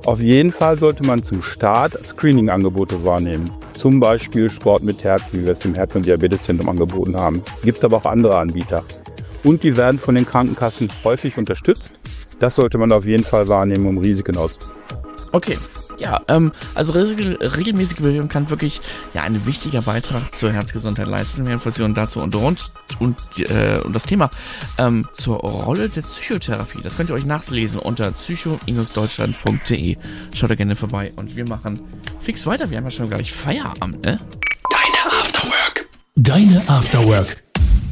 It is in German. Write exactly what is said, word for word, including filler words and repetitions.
Auf jeden Fall sollte man zum Start Screening-Angebote wahrnehmen. Zum Beispiel Sport mit Herz, wie wir es im Herz- und Diabeteszentrum angeboten haben. Gibt aber auch andere Anbieter. Und die werden von den Krankenkassen häufig unterstützt. Das sollte man auf jeden Fall wahrnehmen, um Risiken auszuschließen. Okay. Ja, ähm, also regel, regelmäßige Bewegung kann wirklich ja ein wichtiger Beitrag zur Herzgesundheit leisten. Mehr Informationen dazu und rund und, äh, und das Thema ähm, zur Rolle der Psychotherapie. Das könnt ihr euch nachlesen unter psycho Bindestrich deutschland punkt de. Schaut da gerne vorbei und wir machen fix weiter. Wir haben ja schon gleich Feierabend, ne? Deine Afterwork. Deine Afterwork.